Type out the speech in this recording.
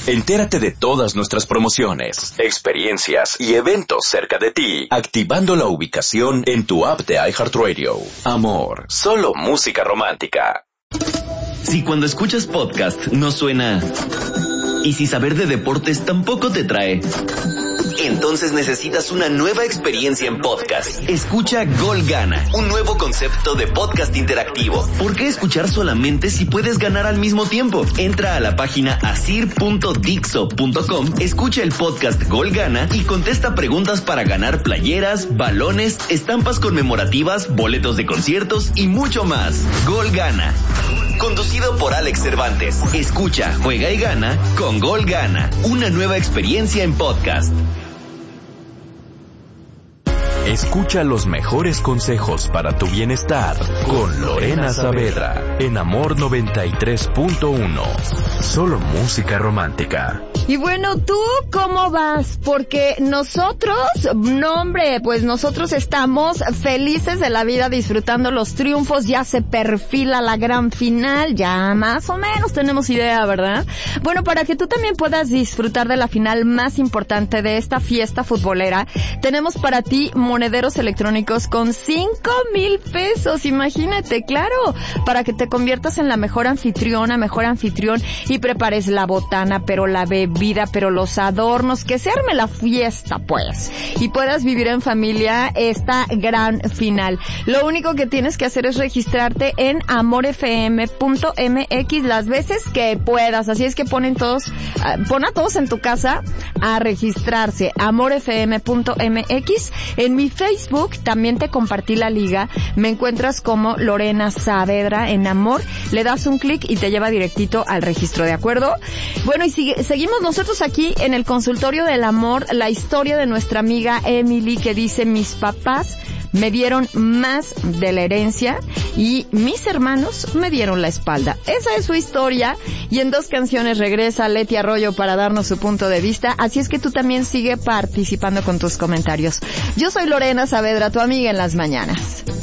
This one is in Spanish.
Entérate de todas nuestras promociones, experiencias y eventos cerca de ti, activando la ubicación en tu app de iHeartRadio. Amor, solo música romántica. Si cuando escuchas podcast no suena... y si saber de deportes tampoco te trae... entonces necesitas una nueva experiencia en podcast. Escucha Gol Gana, un nuevo concepto de podcast interactivo. ¿Por qué escuchar solamente si puedes ganar al mismo tiempo? Entra a la página asir.dixo.com, escucha el podcast Gol Gana y contesta preguntas para ganar playeras, balones, estampas conmemorativas, boletos de conciertos y mucho más. Gol Gana. Conducido por Alex Cervantes. Escucha, juega y gana con Gol Gana. Una nueva experiencia en podcast. Escucha los mejores consejos para tu bienestar con Lorena Saavedra en Amor 93.1. Solo música romántica. Y bueno, ¿tú cómo vas? Porque nosotros, no hombre, pues nosotros estamos felices de la vida disfrutando los triunfos. Ya se perfila la gran final, ya más o menos tenemos idea, ¿verdad? Bueno, para que tú también puedas disfrutar de la final más importante de esta fiesta futbolera, tenemos para ti monederos electrónicos con 5,000 pesos, imagínate, claro, para que te conviertas en la mejor anfitriona, mejor anfitrión y prepares la botana, pero la bebida, pero los adornos, que se arme la fiesta, pues, y puedas vivir en familia esta gran final. Lo único que tienes que hacer es registrarte en amorfm.mx las veces que puedas, así es que pon a todos en tu casa a registrarse, amorfm.mx. En mi Facebook también te compartí la liga, me encuentras como Lorena Saavedra en Amor, le das un clic y te lleva directito al registro, ¿de acuerdo? Bueno, y seguimos nosotros aquí en el consultorio del amor, la historia de nuestra amiga Emily, que dice: mis papás me dieron más de la herencia y mis hermanos me dieron la espalda. Esa es su historia, y en 2 canciones regresa Leti Arroyo para darnos su punto de vista, así es que tú también sigue participando con tus comentarios. Yo soy Lorena Saavedra, tu amiga en las mañanas.